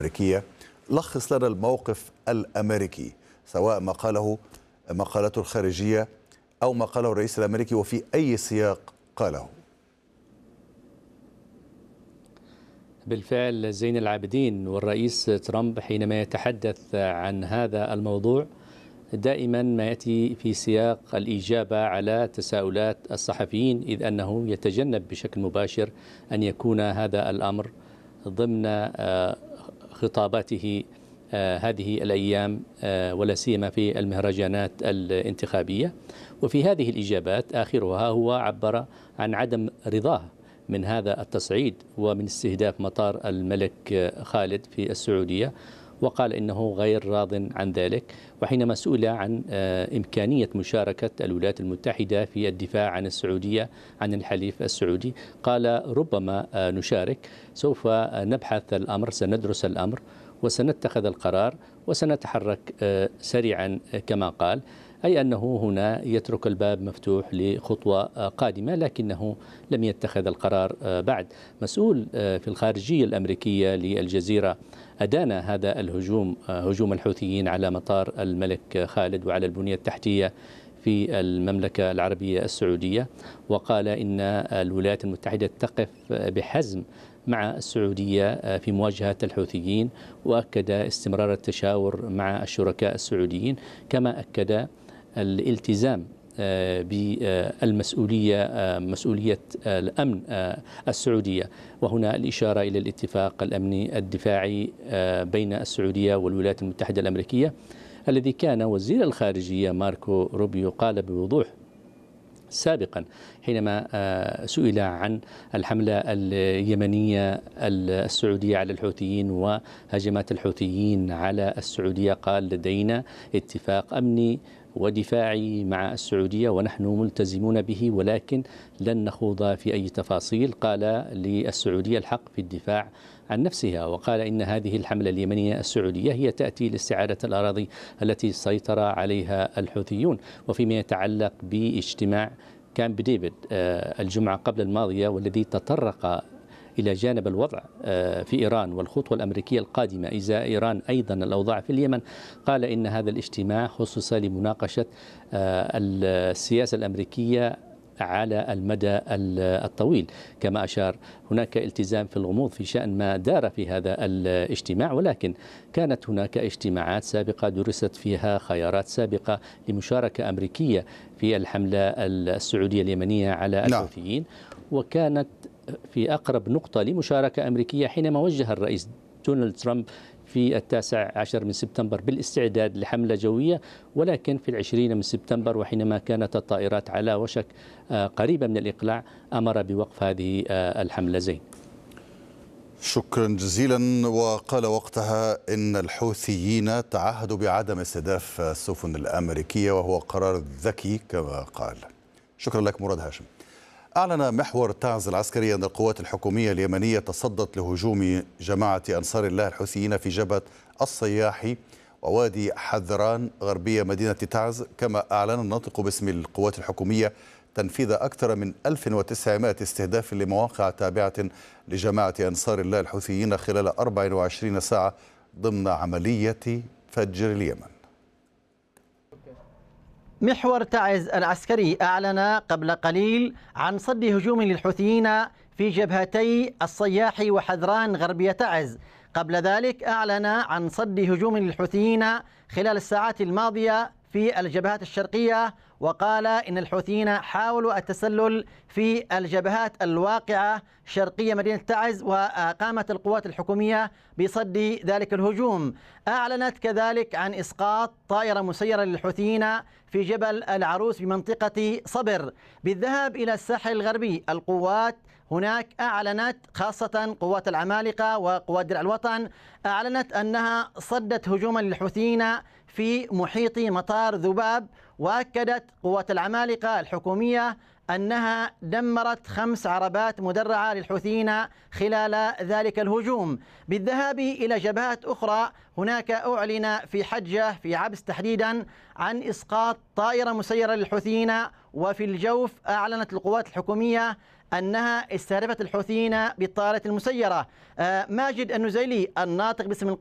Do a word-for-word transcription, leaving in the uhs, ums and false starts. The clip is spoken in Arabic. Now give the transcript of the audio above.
الأمريكية. لخص لنا الموقف الأمريكي، سواء ما قاله ما قالته الخارجية أو ما قاله الرئيس الأمريكي، وفي أي سياق قاله. بالفعل زين العابدين، والرئيس ترامب حينما يتحدث عن هذا الموضوع دائما ما يأتي في سياق الإجابة على تساؤلات الصحفيين، إذ أنه يتجنب بشكل مباشر أن يكون هذا الأمر ضمن خطاباته هذه الأيام، ولا سيما في المهرجانات الانتخابية. وفي هذه الإجابات آخرها هو عبر عن عدم رضاه من هذا التصعيد ومن استهداف مطار الملك خالد في السعودية، وقال إنه غير راض عن ذلك. وحينما سئل عن إمكانية مشاركة الولايات المتحدة في الدفاع عن السعودية عن الحليف السعودي، قال ربما نشارك، سوف نبحث الأمر، سندرس الأمر وسنتخذ القرار وسنتحرك سريعا كما قال، أي أنه هنا يترك الباب مفتوح لخطوة قادمة، لكنه لم يتخذ القرار بعد. مسؤول في الخارجية الأمريكية للجزيرة أدان هذا الهجوم، هجوم الحوثيين على مطار الملك خالد وعلى البنية التحتية في المملكة العربية السعودية، وقال إن الولايات المتحدة تقف بحزم مع السعودية في مواجهة الحوثيين، وأكد استمرار التشاور مع الشركاء السعوديين، كما أكد الالتزام بالمسؤولية مسؤولية الأمن السعودية. وهنا الإشارة إلى الاتفاق الأمني الدفاعي بين السعودية والولايات المتحدة الأمريكية، الذي كان وزير الخارجية ماركو روبيو قال بوضوح سابقا حينما سئل عن الحملة اليمنية السعودية على الحوثيين وهجمات الحوثيين على السعودية، قال لدينا اتفاق أمني ودفاعي مع السعودية ونحن ملتزمون به، ولكن لن نخوض في أي تفاصيل. قال للسعودية الحق في الدفاع عن نفسها، وقال إن هذه الحملة اليمنية السعودية هي تأتي لاستعادة الأراضي التي سيطر عليها الحوثيون. وفيما يتعلق باجتماع كامب ديفيد الجمعة قبل الماضية، والذي تطرق إلى جانب الوضع في إيران والخطوة الأمريكية القادمة إذا إيران أيضا الأوضاع في اليمن، قال إن هذا الاجتماع خصص لمناقشة السياسة الأمريكية على المدى الطويل. كما أشار هناك التزام في الغموض في شأن ما دار في هذا الاجتماع، ولكن كانت هناك اجتماعات سابقة درست فيها خيارات سابقة لمشاركة أمريكية في الحملة السعودية اليمنية على الحوثيين، وكانت في أقرب نقطة لمشاركة أمريكية حينما وجه الرئيس دونالد ترامب في التاسع عشر من سبتمبر بالاستعداد لحملة جوية، ولكن في العشرين من سبتمبر وحينما كانت الطائرات على وشك قريبة من الإقلاع أمر بوقف هذه الحملة. زين، شكرا جزيلا. وقال وقتها إن الحوثيين تعهدوا بعدم استهداف السفن الأمريكية، وهو قرار ذكي كما قال. شكرا لك مراد هاشم. أعلن محور تعز العسكري أن القوات الحكومية اليمنية تصدت لهجوم جماعة أنصار الله الحوثيين في جبهة الصياحي ووادي حذران غربية مدينة تعز. كما أعلن الناطق باسم القوات الحكومية تنفيذ أكثر من ألف وتسعمائة استهداف لمواقع تابعة لجماعة أنصار الله الحوثيين خلال أربع وعشرين ساعة ضمن عملية فجر اليمن. محور تعز العسكري أعلن قبل قليل عن صد هجوم للحوثيين في جبهتي الصياحي وحذران غربية تعز. قبل ذلك أعلن عن صد هجوم للحوثيين خلال الساعات الماضية في الجبهات الشرقية، وقال إن الحوثيين حاولوا التسلل في الجبهات الواقعة شرقية مدينة تعز، وقامت القوات الحكومية بصد ذلك الهجوم. أعلنت كذلك عن إسقاط طائرة مسيرة للحوثيين في جبل العروس بمنطقة صبر. بالذهاب إلى الساحل الغربي، القوات هناك أعلنت خاصة قوات العمالقة وقوات درع الوطن أعلنت أنها صدت هجوما للحوثيين في محيط مطار ذباب، وأكدت قوات العمالقة الحكومية أنها دمرت خمس عربات مدرعة للحوثيين خلال ذلك الهجوم. بالذهاب إلى جبهات أخرى، هناك أعلن في حجة في عبس تحديدا عن إسقاط طائرة مسيرة للحوثيين، وفي الجوف أعلنت القوات الحكومية أنها استهدفت الحوثيين بالطائرة المسيرة. ماجد النزيلي الناطق باسم